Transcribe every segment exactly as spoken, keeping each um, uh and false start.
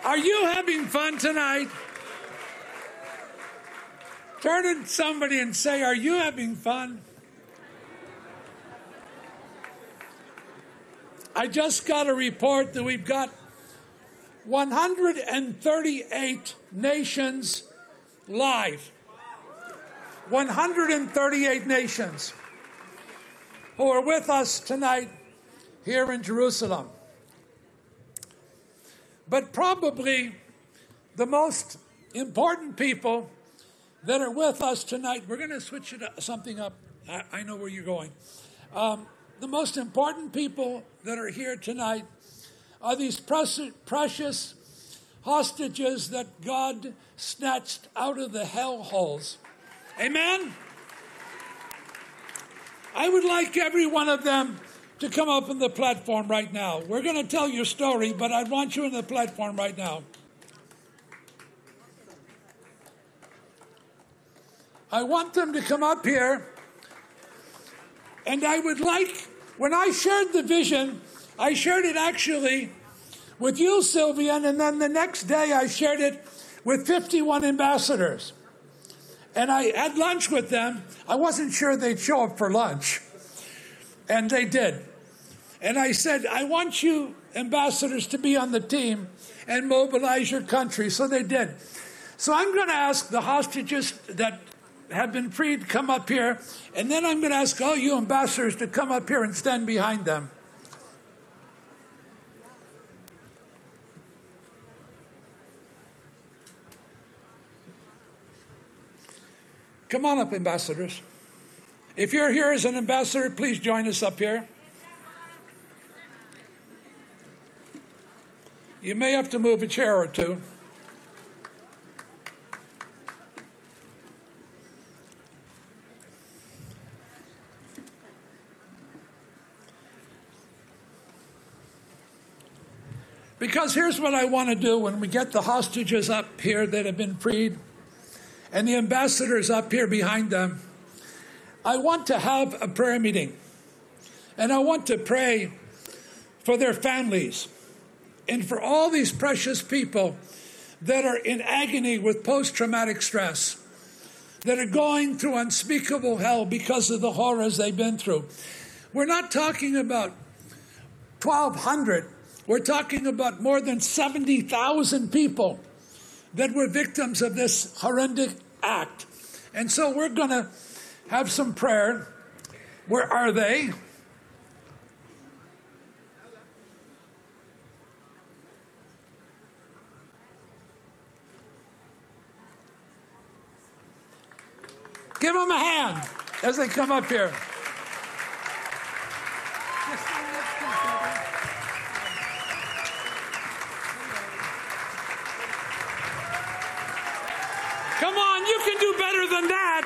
Are you having fun tonight? Turn to somebody and say, are you having fun? I just got a report that we've got one hundred thirty-eight nations live. one hundred thirty-eight nations who are with us tonight here in Jerusalem. But probably the most important people that are with us tonight, we're going to switch it up, something up. I, I know where you're going. Um, the most important people that are here tonight are these precious, precious hostages that God snatched out of the hell holes. Amen? I would like every one of them to come up on the platform right now. We're going to tell your story, but I want you on the platform right now. I want them to come up here, and I would like, when I shared the vision, I shared it actually with you, Sylvian, and then the next day I shared it with fifty-one ambassadors. And I had lunch with them. I wasn't sure they'd show up for lunch. And they did. And I said, I want you ambassadors to be on the team and mobilize your country. So they did. So I'm going to ask the hostages that have been freed to come up here. And then I'm going to ask all you ambassadors to come up here and stand behind them. Come on up, ambassadors. If you're here as an ambassador, please join us up here. You may have to move a chair or two. Because here's what I want to do when we get the hostages up here that have been freed and the ambassadors up here behind them. I want to have a prayer meeting. And I want to pray for their families and for all these precious people that are in agony with post-traumatic stress, that are going through unspeakable hell because of the horrors they've been through. We're not talking about twelve hundred. We're talking about more than seventy thousand people that were victims of this horrific act. And so we're going to have some prayer. Where are they? Give them a hand as they come up here. Come on, you can do better than that.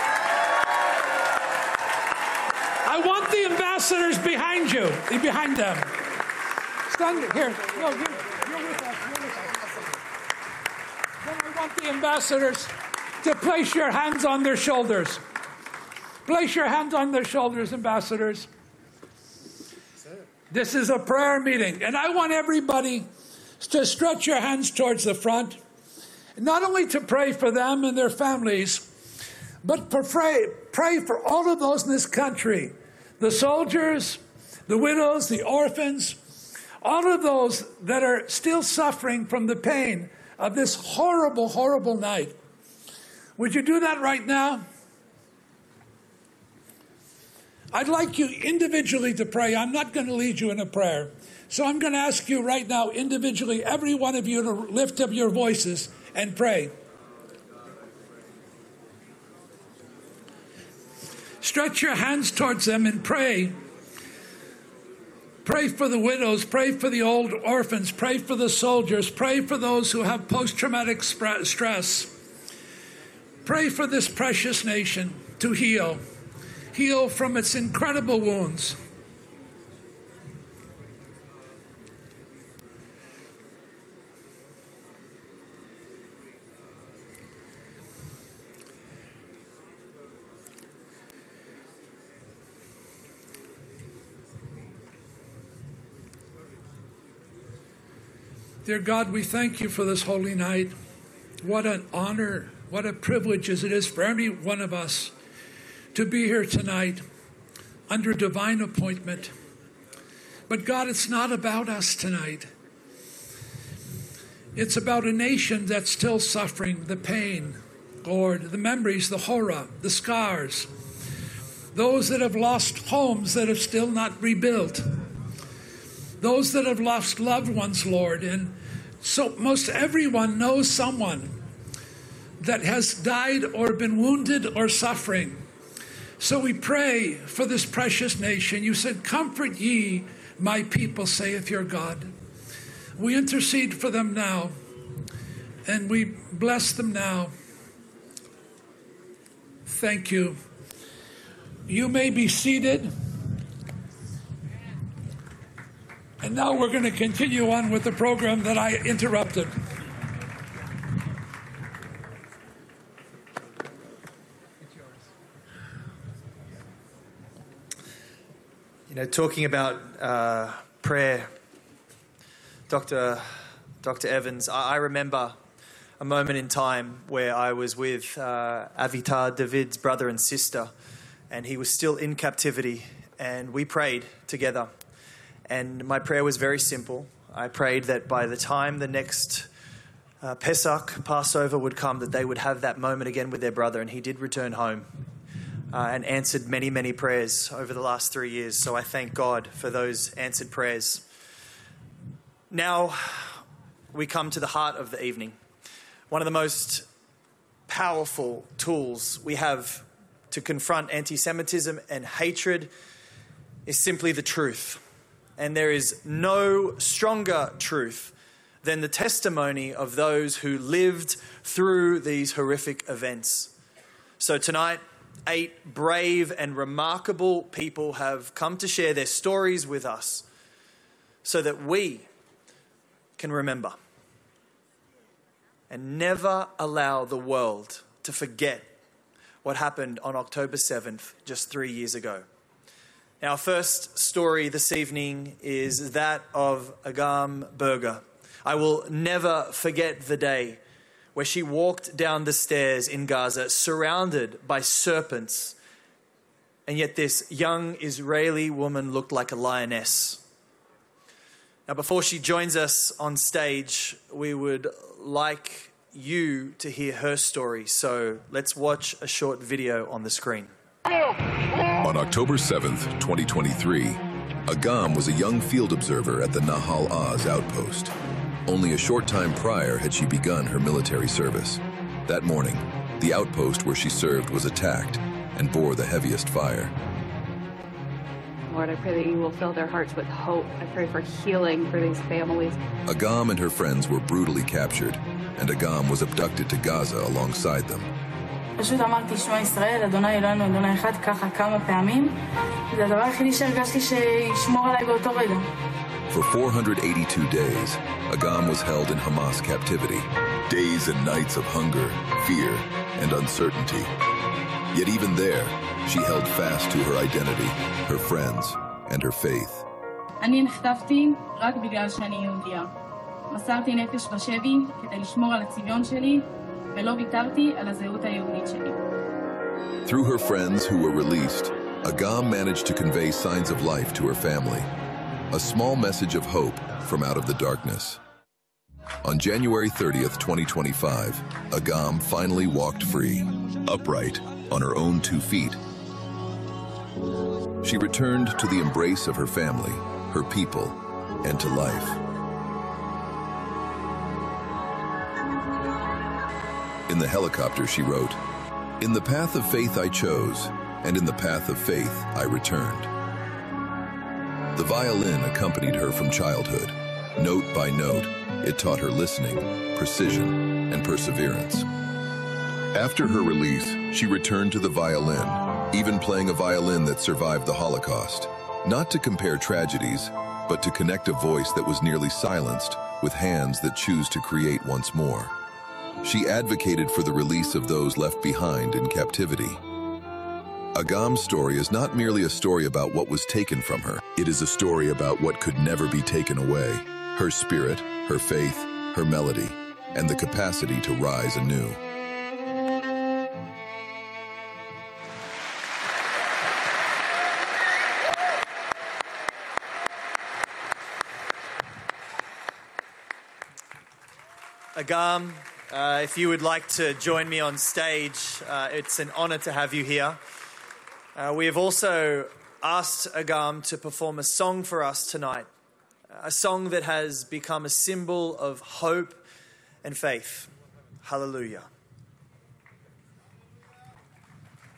I want the ambassadors behind you, behind them. Stand here. No, you're, you're with us. You're with us. Then I want the ambassadors to place your hands on their shoulders. Place your hands on their shoulders, ambassadors. This is a prayer meeting, and I want everybody to stretch your hands towards the front. Not only to pray for them and their families, but to pray, pray for all of those in this country. The soldiers, the widows, the orphans, all of those that are still suffering from the pain of this horrible, horrible night. Would you do that right now? I'd like you individually to pray. I'm not going to lead you in a prayer. So I'm going to ask you right now, individually, every one of you to lift up your voices and pray. Stretch your hands towards them and pray. Pray for the widows. Pray for the old orphans. Pray for the soldiers. Pray for those who have post-traumatic stress. Pray for this precious nation to heal. Heal from its incredible wounds. Dear God, we thank you for this holy night. What an honor, what a privilege as it is for every one of us to be here tonight under divine appointment. But God, it's not about us tonight. It's about a nation that's still suffering the pain, Lord, the memories, the horror, the scars, those that have lost homes that have still not rebuilt, those that have lost loved ones, Lord. And so most everyone knows someone that has died or been wounded or suffering. So we pray for this precious nation. You said, comfort ye my people, saith your God. We intercede for them now, and we bless them now. Thank you. You may be seated. And now we're going to continue on with the program that I interrupted. You know, talking about uh, prayer, Doctor Doctor Evans, I, I remember a moment in time where I was with uh, Avitar, David's brother and sister, and he was still in captivity, and we prayed together. And my prayer was very simple. I prayed that by the time the next uh, Pesach, Passover, would come, that they would have that moment again with their brother, and he did return home. Uh, and answered many, many prayers over the last three years. So I thank God for those answered prayers. Now we come to the heart of the evening. One of the most powerful tools we have to confront anti-Semitism and hatred is simply the truth. And there is no stronger truth than the testimony of those who lived through these horrific events. So tonight, eight brave and remarkable people have come to share their stories with us so that we can remember and never allow the world to forget what happened on October seventh, just three years ago. Our first story this evening is that of Agam Berger. I will never forget the day where she walked down the stairs in Gaza surrounded by serpents, and yet this young Israeli woman looked like a lioness. Now, before she joins us on stage, we would like you to hear her story, so let's watch a short video on the screen. On October seventh, twenty twenty-three, Agam was a young field observer at the Nahal Oz outpost. Only a short time prior had she begun her military service. That morning, the outpost where she served was attacked and bore the heaviest fire. Lord, I pray that you will fill their hearts with hope. I pray for healing for these families. Agam and her friends were brutally captured, and Agam was abducted to Gaza alongside them. פשוט אמרתי שמע ישראל, אדוני אלוהינו, אדוני אחד, ככה כמה פעמים. זה הדבר היחידי שהרגשתי שישמור עליי באותו רגע. For four hundred eighty-two days, Agam was held in Hamas captivity. Days and nights of hunger, fear, and uncertainty. Yet even there, she held fast to her identity, her friends, and her faith. אני נחטפתי רק בגלל שאני יהודייה. מסרתי נפש בשבי כדי לשמור על הצביון שלי, ולא ויתרתי על הזהות היהודית שלי. Through her friends who were released, Agam managed to convey signs of life to her family. A small message of hope from out of the darkness. On January thirtieth, twenty twenty-five, Agam finally walked free, upright, on her own two feet. She returned to the embrace of her family, her people, and to life. In the helicopter, she wrote, "In the path of faith I chose, and in the path of faith I returned." The violin accompanied her from childhood. Note by note, it taught her listening, precision, and perseverance. After her release, she returned to the violin, even playing a violin that survived the Holocaust. Not to compare tragedies, but to connect a voice that was nearly silenced with hands that choose to create once more. She advocated for the release of those left behind in captivity. Agam's story is not merely a story about what was taken from her. It is a story about what could never be taken away, her spirit, her faith, her melody, and the capacity to rise anew. Agam, uh, if you would like to join me on stage, uh, it's an honor to have you here. Uh, we have also asked Agam to perform a song for us tonight, a song that has become a symbol of hope and faith. Hallelujah.